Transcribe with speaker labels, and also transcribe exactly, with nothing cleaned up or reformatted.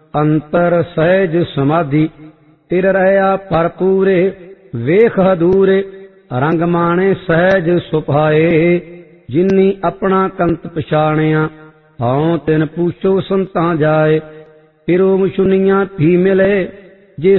Speaker 1: ਅੰਤਰ ਸਹਿਜ ਸਮਾਧੀ। ਤਿਰ ਰਹਿਆ ਭਰਪੂਰੇ ਵੇਖ ਹਦੂਰੇ, ਰੰਗ ਮਾਣੇ ਸਹਿਜ ਸੁਭਾਏ। ਜਿਨੀ ਆਪਣਾ ਕੰਤ ਪਛਾਣਿਆ ਹਉ ਤਿਨ ਪੂਛੋ ਸੰਤਾਂ ਜਾਏ। ਫਿਰੋ ਮੁਸ਼ੁਨੀਆਂ ਭੀ ਮਿਲੇ